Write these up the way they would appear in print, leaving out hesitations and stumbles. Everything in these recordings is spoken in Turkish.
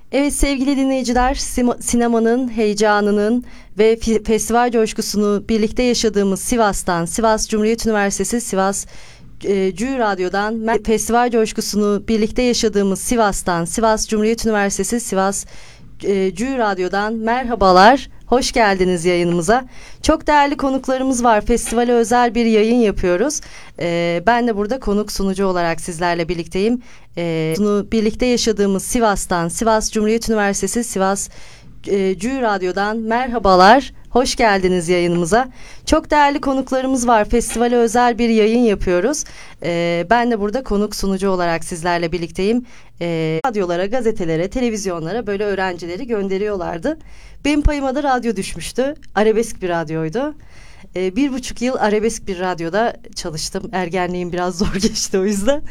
Evet sevgili dinleyiciler, sinemanın heyecanının ve festival coşkusunu birlikte yaşadığımız Sivas'tan, Sivas Cumhuriyet Üniversitesi Sivas CÜ Radyo'dan festival coşkusunu birlikte yaşadığımız Sivas'tan, Sivas Cumhuriyet Üniversitesi Sivas CÜ Radyo'dan merhabalar. Hoş geldiniz yayınımıza. Çok değerli konuklarımız var. Festivale özel bir yayın yapıyoruz. Ben de burada konuk sunucu olarak sizlerle birlikteyim. Bunu birlikte yaşadığımız Sivas'tan, Sivas Cumhuriyet Üniversitesi Sivas CÜ Radyo'dan merhabalar. Hoş geldiniz yayınımıza. Çok değerli konuklarımız var. Festivale özel bir yayın yapıyoruz. Ben de burada konuk sunucu olarak sizlerle birlikteyim. Radyolara, gazetelere, televizyonlara böyle öğrencileri gönderiyorlardı. Benim payıma da radyo düşmüştü. Arabesk bir radyoydu. 1,5 yıl arabesk bir radyoda çalıştım. Ergenliğim biraz zor geçti o yüzden.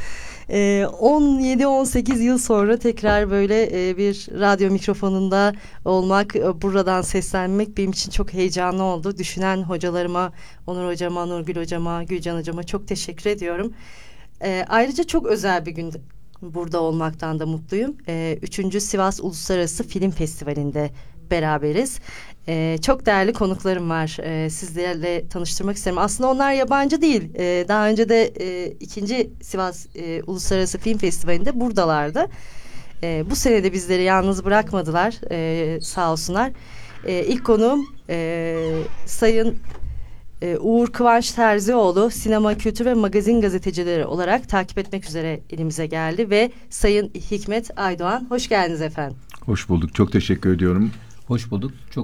17-18 yıl sonra tekrar böyle bir radyo mikrofonunda olmak, buradan seslenmek benim için çok heyecanlı oldu. Düşünen hocalarıma, Onur hocama, Nurgül hocama, Gülcan hocama çok teşekkür ediyorum. Ayrıca çok özel bir gün burada olmaktan da mutluyum. 3. Sivas Uluslararası Film Festivali'nde beraberiz. Çok değerli konuklarım var. Sizlerle tanıştırmak isterim. Aslında onlar yabancı değil. Daha önce de 2. Sivas Uluslararası Film Festivali'nde buradalardı. Bu sene de bizleri yalnız bırakmadılar. Sağ olsunlar. İlk konuğum Sayın Uğur Kıvanç Terzioğlu, sinema, kültür ve magazin gazetecileri olarak takip etmek üzere elimize geldi ve Sayın Hikmet Aydoğan, hoş geldiniz efendim. Hoş bulduk. Çok teşekkür ediyorum. Hoş bulduk. Çok